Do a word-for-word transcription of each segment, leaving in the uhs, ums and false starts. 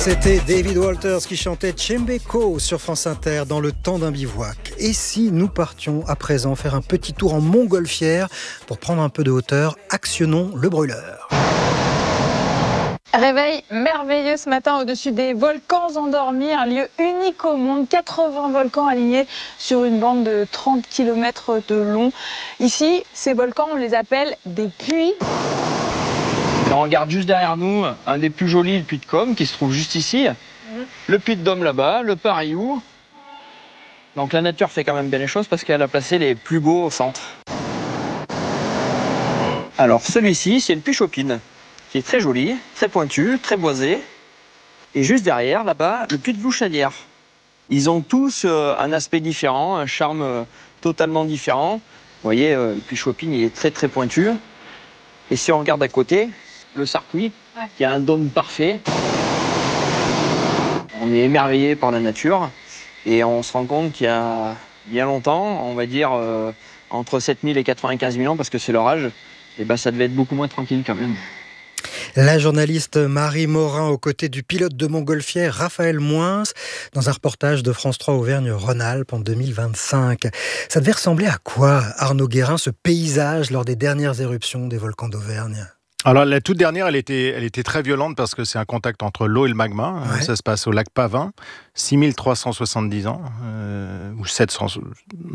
C'était David Walters qui chantait Tchembeko sur France Inter dans le temps d'un bivouac. Et si nous partions à présent faire un petit tour en montgolfière pour prendre un peu de hauteur, actionnons le brûleur. Réveil merveilleux ce matin au-dessus des volcans endormis, un lieu unique au monde, quatre-vingts volcans alignés sur une bande de trente kilomètres de long. Ici, ces volcans, on les appelle des puits. On regarde juste derrière nous un des plus jolis, le puits de Com, qui se trouve juste ici. Mmh. Le puits de Dôme là-bas, le Pariou. Donc la nature fait quand même bien les choses parce qu'elle a placé les plus beaux au centre. Alors celui-ci, c'est le puits Chopine, qui est très joli, très pointu, très boisé. Et juste derrière, là-bas, le puits de Louchadière. Ils ont tous euh, un aspect différent, un charme euh, totalement différent. Vous voyez, euh, le puits Chopine, il est très très pointu. Et si on regarde à côté, le Sarpuy, ouais, qui a un dôme parfait. On est émerveillé par la nature et on se rend compte qu'il y a bien longtemps, on va dire euh, entre sept mille et quatre-vingt-quinze mille ans, parce que c'est leur âge, et ben ça devait être beaucoup moins tranquille quand même. La journaliste Marie Morin aux côtés du pilote de montgolfière Raphaël Moins dans un reportage de France trois Auvergne-Rhône-Alpes en deux mille vingt-cinq. Ça devait ressembler à quoi, Arnaud Guérin, ce paysage lors des dernières éruptions des volcans d'Auvergne ? Alors la toute dernière, elle était, elle était très violente parce que c'est un contact entre l'eau et le magma. Ouais. Ça se passe au lac Pavin, six mille trois cent soixante-dix ans, euh, ou sept cents. Et,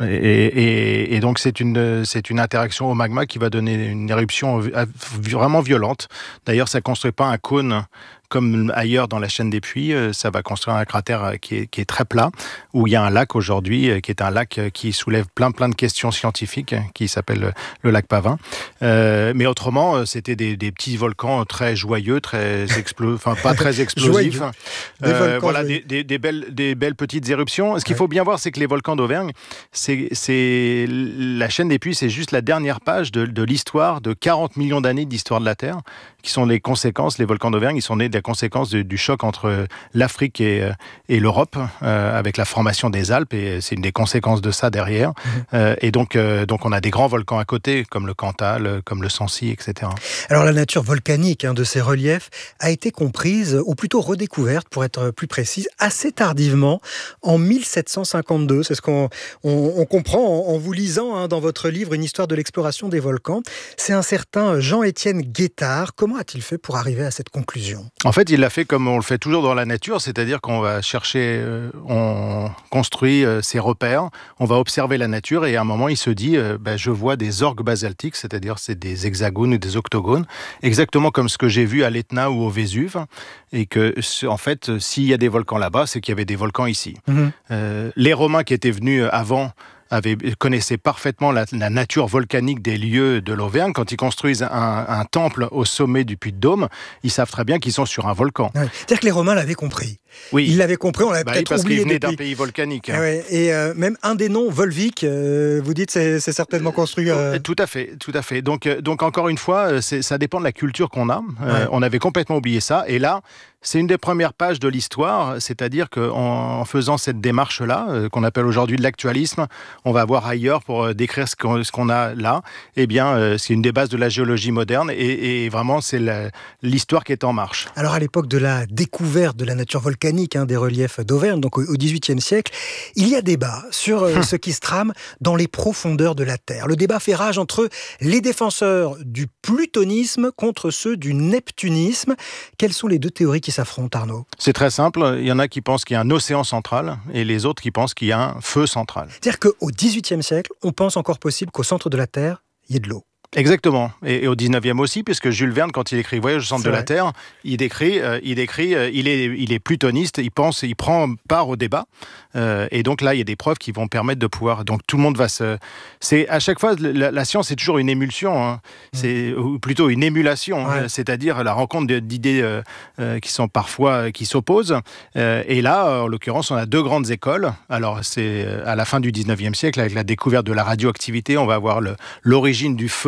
et, et donc c'est une, c'est une interaction au magma qui va donner une éruption vraiment violente. D'ailleurs, ça ne construit pas un cône comme ailleurs dans la chaîne des puits, ça va construire un cratère qui est, qui est très plat, où il y a un lac aujourd'hui, qui est un lac qui soulève plein plein de questions scientifiques, qui s'appelle le lac Pavin. Euh, mais autrement, c'était des, des petits volcans très joyeux, très explo... enfin pas très explosifs. des euh, voilà, des, des, des, belles, des belles petites éruptions. Ce qu'il ouais. faut bien voir, c'est que les volcans d'Auvergne, c'est, c'est la chaîne des puits, c'est juste la dernière page de, de l'histoire de quarante millions d'années d'histoire de la Terre, qui sont les conséquences. Les volcans d'Auvergne, ils sont nés de la conséquence de, du choc entre l'Afrique et, et l'Europe, euh, avec la formation des Alpes, et c'est une des conséquences de ça derrière. Mmh. Euh, et donc, euh, donc on a des grands volcans à côté, comme le Cantal, comme le Sancy, et cetera. Alors la nature volcanique hein, de ces reliefs a été comprise, ou plutôt redécouverte, pour être plus précise, assez tardivement, en mille sept cent cinquante-deux. C'est ce qu'on on, on comprend en, en vous lisant hein, dans votre livre Une histoire de l'exploration des volcans. C'est un certain Jean-Étienne Guettard. Comment a-t-il fait pour arriver à cette conclusion ? En fait, il l'a fait comme on le fait toujours dans la nature, c'est-à-dire qu'on va chercher, euh, on construit euh, ses repères, on va observer la nature et à un moment, il se dit euh, bah, je vois des orgues basaltiques, c'est-à-dire c'est des hexagones ou des octogones, exactement comme ce que j'ai vu à l'Etna ou au Vésuve, et que en fait, s'il y a des volcans là-bas, c'est qu'il y avait des volcans ici. Mmh. Euh, les Romains qui étaient venus avant Avait, connaissaient parfaitement la, la nature volcanique des lieux de l'Auvergne. Quand ils construisent un, un temple au sommet du Puy de Dôme, ils savent très bien qu'ils sont sur un volcan. Ouais. C'est-à-dire que les Romains l'avaient compris. Oui. Ils l'avaient compris, on l'avait bah peut-être oui, parce oublié qu'ils venaient depuis. d'un pays volcanique. Et, ouais, et euh, même un des noms, Volvic, euh, vous dites c'est, c'est certainement construit... Euh... Tout à fait, tout à fait. Donc, donc encore une fois, c'est, ça dépend de la culture qu'on a. Ouais. Euh, on avait complètement oublié ça. Et là, c'est une des premières pages de l'histoire, c'est-à-dire qu'en en faisant cette démarche-là, euh, qu'on appelle aujourd'hui de l'actualisme, on va voir ailleurs pour euh, décrire ce qu'on, ce qu'on a là. Eh bien, euh, c'est une des bases de la géologie moderne et, et vraiment, c'est la, l'histoire qui est en marche. Alors, à l'époque de la découverte de la nature volcanique, hein, des reliefs d'Auvergne, donc au dix-huitième siècle, il y a débat sur euh, ce qui se trame dans les profondeurs de la Terre. Le débat fait rage entre les défenseurs du plutonisme contre ceux du neptunisme. Quelles sont les deux théories qui s'affrontent, Arnaud ? C'est très simple. Il y en a qui pensent qu'il y a un océan central et les autres qui pensent qu'il y a un feu central. C'est-à-dire qu'au dix-huitième siècle, on pense encore possible qu'au centre de la Terre, il y ait de l'eau. Exactement. Et, et au dix-neuvième aussi, puisque Jules Verne, quand il écrit Voyage au centre C'est de vrai. la Terre, il décrit, euh, il décrit, euh, il est, il est plutoniste, il pense, il prend part au débat. Euh, et donc là, il y a des preuves qui vont permettre de pouvoir. Donc tout le monde va se. C'est à chaque fois, la, la science c'est toujours une émulsion, hein. C'est mmh. ou plutôt une émulation, ouais. euh, c'est-à-dire la rencontre de, d'idées euh, euh, qui sont parfois euh, qui s'opposent. Euh, et là, en l'occurrence, on a deux grandes écoles. Alors c'est à la fin du dix-neuvième siècle, avec la découverte de la radioactivité, on va avoir le, l'origine du feu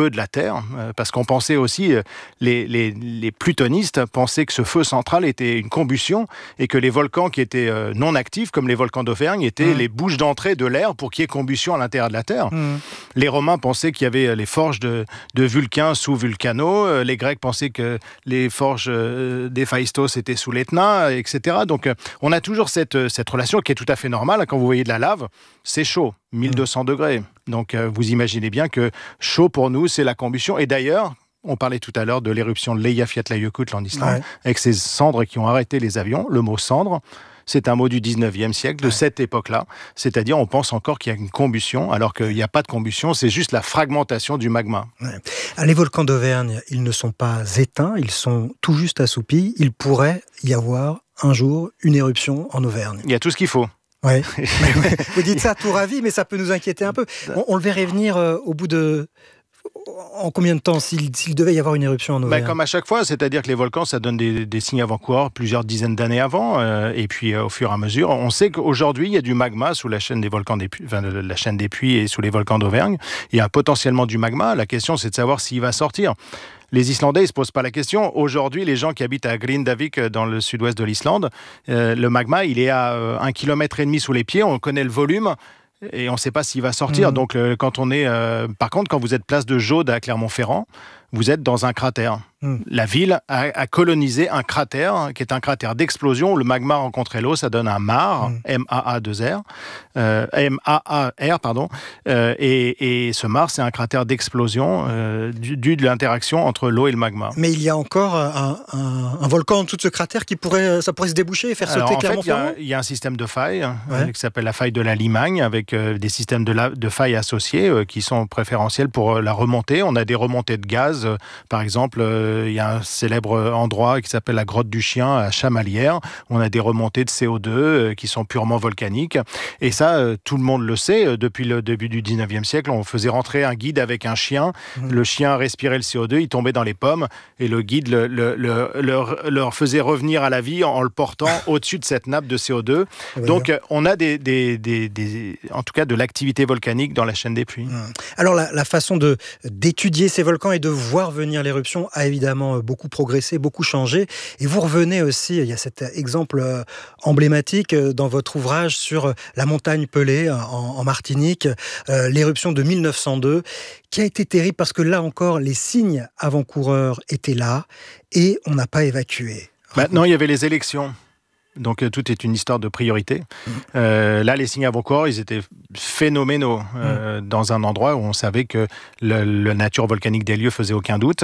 de la Terre, euh, parce qu'on pensait aussi, euh, les, les, les plutonistes pensaient que ce feu central était une combustion et que les volcans qui étaient euh, non actifs, comme les volcans d'Auvergne, étaient mmh. les bouches d'entrée de l'air pour qu'il y ait combustion à l'intérieur de la Terre. Mmh. Les Romains pensaient qu'il y avait les forges de, de Vulcain sous Vulcano, euh, les Grecs pensaient que les forges euh, d'Héphaïstos étaient sous l'Etna, et cetera. Donc euh, on a toujours cette, cette relation qui est tout à fait normale. Quand vous voyez de la lave, c'est chaud, mille deux cents mmh. degrés. Donc euh, vous imaginez bien que chaud pour nous, c'est la combustion. Et d'ailleurs, on parlait tout à l'heure de l'éruption de l'Eyjafjallajökull en Islande, ouais. avec ces cendres qui ont arrêté les avions. Le mot cendre, c'est un mot du dix-neuvième siècle, de ouais. cette époque-là. C'est-à-dire, on pense encore qu'il y a une combustion, alors qu'il n'y a pas de combustion, c'est juste la fragmentation du magma. Ouais. Les volcans d'Auvergne, ils ne sont pas éteints, ils sont tout juste assoupis. Il pourrait y avoir un jour une éruption en Auvergne. Il y a tout ce qu'il faut. Ouais. Vous dites ça tout ravi, mais ça peut nous inquiéter un peu. On, on le verrait venir euh, au bout de... En combien de temps, s'il, s'il devait y avoir une éruption en Auvergne ? Bah, comme à chaque fois, c'est-à-dire que les volcans, ça donne des, des signes avant-coureurs plusieurs dizaines d'années avant, euh, et puis euh, au fur et à mesure, on sait qu'aujourd'hui, il y a du magma sous la chaîne des volcans des Puys, enfin, la chaîne des Puys et sous les volcans d'Auvergne. Il y a potentiellement du magma. La question, c'est de savoir s'il va sortir. Les Islandais, ils ne se posent pas la question. Aujourd'hui, les gens qui habitent à Grindavik, dans le sud-ouest de l'Islande, euh, le magma, il est à euh, un kilomètre et demi sous les pieds. On connaît le volume. Et on ne sait pas s'il va sortir. Mmh. Donc, euh, quand on est, euh, par contre, quand vous êtes place de Jaude à Clermont-Ferrand, vous êtes dans un cratère. Mmh. La ville a, a colonisé un cratère qui est un cratère d'explosion. Le magma a rencontré l'eau, ça donne un mar, mmh. M A A deux R, euh, M A A R, pardon. Euh, et, et ce mar, c'est un cratère d'explosion euh, dû, dû de l'interaction entre l'eau et le magma. Mais il y a encore un, un, un volcan en dessous de ce cratère qui pourrait, ça pourrait se déboucher et faire Alors, sauter en Clermont-Ferrand. fait, il y, y a un système de failles ouais. euh, qui s'appelle la faille de la Limagne, avec euh, des systèmes de, la, de failles associés euh, qui sont préférentiels pour euh, la remontée. On a des remontées de gaz. Euh, par exemple, euh, il y a un célèbre endroit qui s'appelle la Grotte du Chien à Chamalières. On a des remontées de C O deux euh, qui sont purement volcaniques. Et ça, euh, tout le monde le sait. Euh, depuis le début du dix-neuvième siècle, on faisait rentrer un guide avec un chien. Mmh. Le chien respirait le C O deux, il tombait dans les pommes. Et le guide le, le, le, leur, leur faisait revenir à la vie en le portant au-dessus de cette nappe de C O deux. Oui, Donc, euh, on a des, des, des, des, en tout cas de l'activité volcanique dans la chaîne des Puys. Mmh. Alors, la, la façon de, d'étudier ces volcans et de voir venir l'éruption a évidemment beaucoup progressé, beaucoup changé. Et vous revenez aussi, il y a cet exemple emblématique dans votre ouvrage sur la montagne Pelée en, en Martinique, euh, l'éruption de mille neuf cent deux, qui a été terrible parce que là encore, les signes avant-coureurs étaient là et on n'a pas évacué. Maintenant, il y avait les élections. Donc, euh, tout est une histoire de priorité. Mmh. Euh, là, les signes avant-coureurs, ils étaient phénoménaux euh, mmh. dans un endroit où on savait que le, la nature volcanique des lieux faisait aucun doute.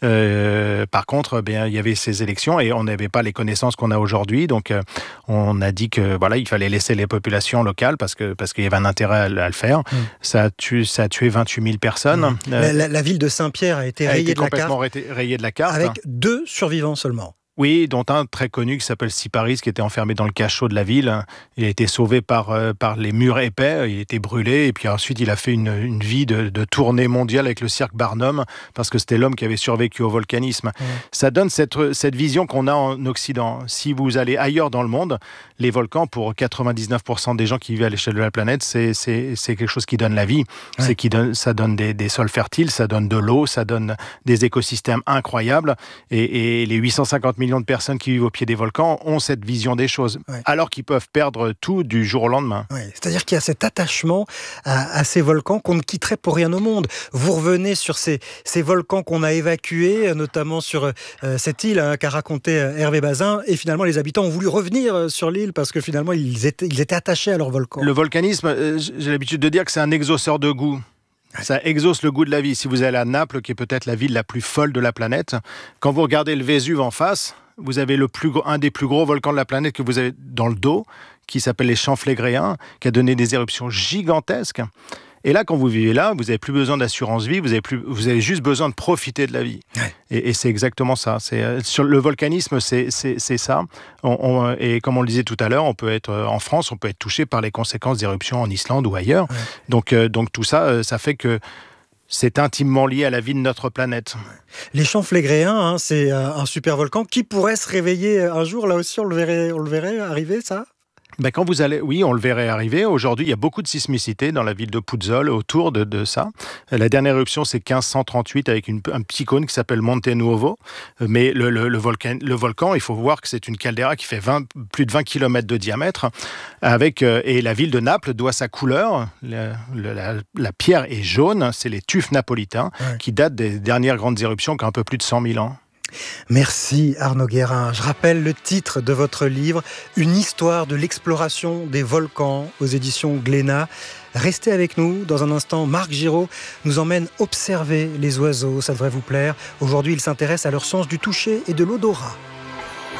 Euh, par contre, bien, il y avait ces élections et on n'avait pas les connaissances qu'on a aujourd'hui. Donc, euh, on a dit que voilà, il fallait laisser les populations locales parce que parce qu'il y avait un intérêt à, à le faire. Mmh. Ça a tué, ça a tué vingt-huit mille personnes. Mmh. Euh, la, la, la ville de Saint-Pierre a été, a rayée, été de la carte, rayée de la carte avec deux survivants seulement. Oui, dont un très connu qui s'appelle Siparis, qui était enfermé dans le cachot de la ville. Il a été sauvé par, euh, par les murs épais, il a été brûlé, et puis ensuite il a fait une, une vie de, de tournée mondiale avec le cirque Barnum, parce que c'était l'homme qui avait survécu au volcanisme. Mmh. Ça donne cette, cette vision qu'on a en Occident. Si vous allez ailleurs dans le monde, les volcans, pour quatre-vingt-dix-neuf pour cent des gens qui vivent à l'échelle de la planète, c'est, c'est, c'est quelque chose qui donne la vie. Ouais. C'est qui donne, ça donne des, des sols fertiles, ça donne de l'eau, ça donne des écosystèmes incroyables, et, et les huit cent cinquante millions de personnes qui vivent au pied des volcans ont cette vision des choses, ouais. alors qu'ils peuvent perdre tout du jour au lendemain. Ouais. C'est-à-dire qu'il y a cet attachement à, à ces volcans qu'on ne quitterait pour rien au monde. Vous revenez sur ces, ces volcans qu'on a évacués, notamment sur euh, cette île hein, qu'a raconté Hervé Bazin, et finalement les habitants ont voulu revenir sur l'île parce que finalement ils étaient, ils étaient attachés à leur volcan. Le volcanisme, euh, j'ai l'habitude de dire que c'est un exauceur de goût. Ça exauce le goût de la vie. Si vous allez à Naples, qui est peut-être la ville la plus folle de la planète, quand vous regardez le Vésuve en face, vous avez le plus gros, un des plus gros volcans de la planète que vous avez dans le dos, qui s'appelle les champs Flégréens, qui a donné des éruptions gigantesques. Et là, quand vous vivez là, vous n'avez plus besoin d'assurance vie, vous avez, plus, vous avez juste besoin de profiter de la vie. Ouais. Et, et c'est exactement ça. C'est, sur le volcanisme, c'est, c'est, c'est ça. On, on, et comme on le disait tout à l'heure, on peut être en France, on peut être touché par les conséquences d'éruptions en Islande ou ailleurs. Ouais. Donc, euh, donc tout ça, ça fait que c'est intimement lié à la vie de notre planète. Les champs Flégréens, hein, c'est un super volcan qui pourrait se réveiller un jour. Là aussi, on le verrait, on le verrait arriver, ça ? Ben quand vous allez, oui, on le verrait arriver. Aujourd'hui, il y a beaucoup de sismicité dans la ville de Puzzol autour de, de ça. La dernière éruption, c'est quinze cent trente-huit avec une, un petit cône qui s'appelle Monte Nuovo. Mais le, le, le, volcan, le volcan, il faut voir que c'est une caldeira qui fait vingt, plus de vingt kilomètres de diamètre. Avec, et la ville de Naples doit sa couleur. La, la, la pierre est jaune, c'est les tufs napolitains ouais. qui datent des dernières grandes éruptions qui ont un peu plus de cent mille ans. Merci Arnaud Guérin. Je rappelle le titre de votre livre, Une histoire de l'exploration des volcans aux éditions Glénat. Restez avec nous. Dans un instant, Marc Giraud nous emmène observer les oiseaux. Ça devrait vous plaire. Aujourd'hui, il s'intéresse à leur sens du toucher et de l'odorat.